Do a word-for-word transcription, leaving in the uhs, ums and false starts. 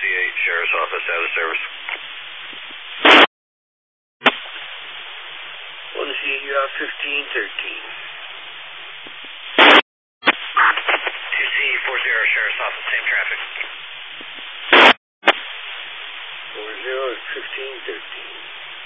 eight, Sheriff's Office, out of service. one C eight, you have fifteen thirteen. two C four zero, Sheriff's Office, same traffic. four zero is fifteen thirteen.